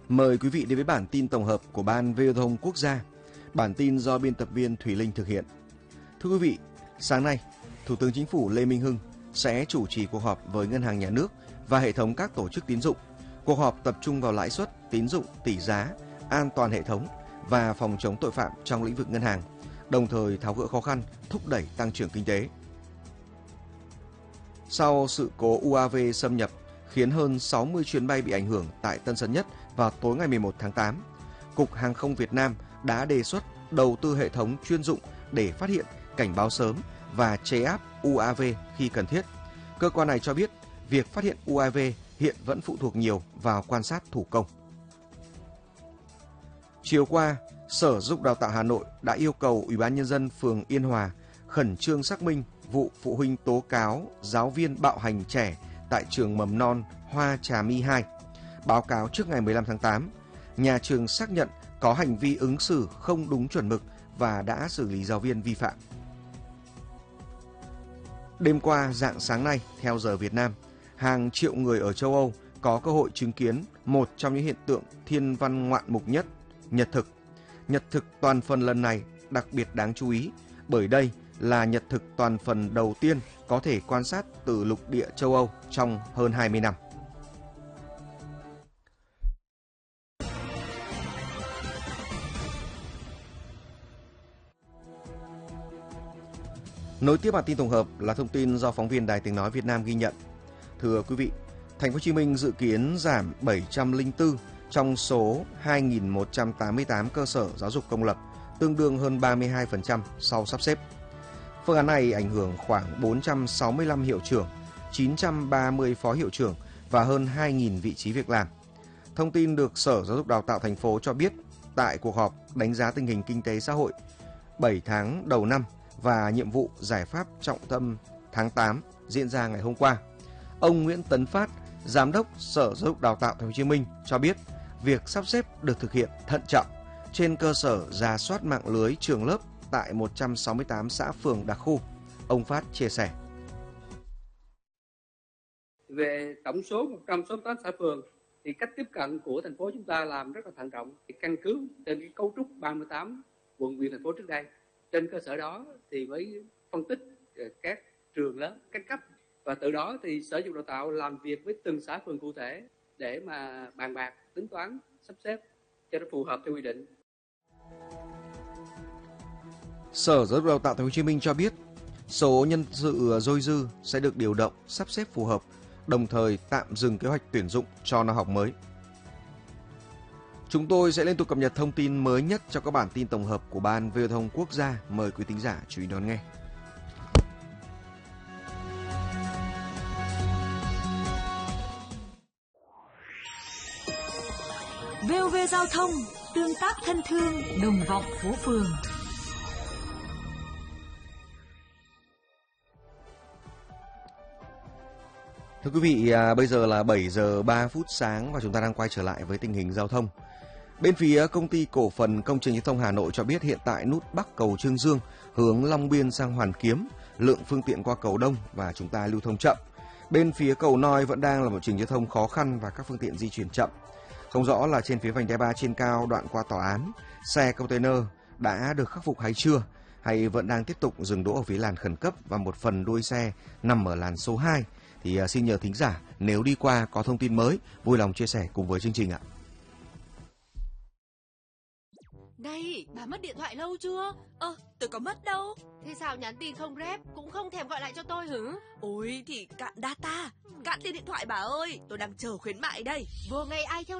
Mời quý vị đến với bản tin tổng hợp của Ban Viễn thông Quốc gia. Bản tin do biên tập viên Thủy Linh thực hiện. Thưa quý vị, sáng nay, Thủ tướng Chính phủ Lê Minh Hưng sẽ chủ trì cuộc họp với Ngân hàng Nhà nước và hệ thống các tổ chức tín dụng. Cuộc họp tập trung vào lãi suất, tín dụng, tỷ giá, an toàn hệ thống và phòng chống tội phạm trong lĩnh vực ngân hàng, đồng thời tháo gỡ khó khăn, thúc đẩy tăng trưởng kinh tế. Sau sự cố UAV xâm nhập khiến hơn 60 chuyến bay bị ảnh hưởng tại Tân Sơn Nhất vào tối ngày 11 tháng 8, Cục Hàng không Việt Nam đã đề xuất đầu tư hệ thống chuyên dụng để phát hiện, cảnh báo sớm và chế áp UAV khi cần thiết. Cơ quan này cho biết việc phát hiện UAV hiện vẫn phụ thuộc nhiều vào quan sát thủ công. Chiều qua, Sở Giáo dục Đào tạo Hà Nội đã yêu cầu Ủy ban Nhân dân phường Yên Hòa khẩn trương xác minh vụ phụ huynh tố cáo giáo viên bạo hành trẻ tại trường mầm non Hoa Trà My 2. Báo cáo trước ngày 15 tháng 8, nhà trường xác nhận có hành vi ứng xử không đúng chuẩn mực và đã xử lý giáo viên vi phạm. Đêm qua, rạng sáng nay, theo giờ Việt Nam, hàng triệu người ở châu Âu có cơ hội chứng kiến một trong những hiện tượng thiên văn ngoạn mục nhất, nhật thực. Nhật thực toàn phần lần này đặc biệt đáng chú ý bởi đây là nhật thực toàn phần đầu tiên có thể quan sát từ lục địa châu Âu trong hơn 20 năm. Nối tiếp bản tin tổng hợp là thông tin do phóng viên Đài Tiếng nói Việt Nam ghi nhận. Thưa quý vị, Thành phố Hồ Chí Minh dự kiến giảm 704 trong số 2.188 cơ sở giáo dục công lập, tương đương hơn 32% sau sắp xếp. Phương án này ảnh hưởng khoảng 465 hiệu trưởng, 930 phó hiệu trưởng và hơn 2.000 vị trí việc làm. Thông tin được Sở Giáo dục Đào tạo thành phố cho biết tại cuộc họp đánh giá tình hình kinh tế xã hội 7 tháng đầu năm và nhiệm vụ giải pháp trọng tâm tháng 8 diễn ra ngày hôm qua. Ông Nguyễn Tấn Phát, Giám đốc Sở Giáo dục Đào tạo Thành phố Hồ Chí Minh cho biết việc sắp xếp được thực hiện thận trọng trên cơ sở rà soát mạng lưới trường lớp tại 168 xã phường đặc khu. Ông Phát chia sẻ. Về tổng số 168 xã phường thì cách tiếp cận của thành phố chúng ta làm rất là thận trọng, căn cứ trên cái cấu trúc 38 quận huyện thành phố trước đây. Trên cơ sở đó thì mới phân tích các trường lớp, các cấp và từ đó thì Sở Giáo dục Đào tạo làm việc với từng xã phường cụ thể để mà bàn bạc, tính toán, sắp xếp cho nó phù hợp theo quy định. Sở Giáo dục Đào tạo Thành phố Hồ Chí Minh cho biết số nhân sự dôi dư sẽ được điều động, sắp xếp phù hợp, đồng thời tạm dừng kế hoạch tuyển dụng cho năm học mới. Chúng tôi sẽ liên tục cập nhật thông tin mới nhất cho các bản tin tổng hợp của Ban Viễn thông Quốc gia. Mời quý thính giả chú ý đón nghe. VOV Giao thông, tương tác thân thương, đồng vọng phố phường. Thưa quý vị, bây giờ là 7 giờ 3 phút sáng và chúng ta đang quay trở lại với tình hình giao thông. Bên phía Công ty Cổ phần Công trình Giao thông Hà Nội cho biết hiện tại nút Bắc cầu Chương Dương hướng Long Biên sang Hoàn Kiếm, lượng phương tiện qua cầu đông và chúng ta lưu thông chậm. Bên phía cầu Noi vẫn đang là một trình giao thông khó khăn và các phương tiện di chuyển chậm. Không rõ là trên phía vành đai 3 trên cao đoạn qua tòa án, xe container đã được khắc phục hay chưa, hay vẫn đang tiếp tục dừng đỗ ở phía làn khẩn cấp và một phần đuôi xe nằm ở làn số 2. Thì xin nhờ thính giả nếu đi qua có thông tin mới vui lòng chia sẻ cùng với chương trình ạ. Này, bà mất điện thoại lâu chưa? Tôi có mất đâu. Thế sao nhắn tin không rep, cũng không thèm gọi lại cho tôi hử? Ôi thì cạn data, cạn tiền điện thoại bà ơi, tôi đang chờ khuyến mại đây. Vừa ngày ai theo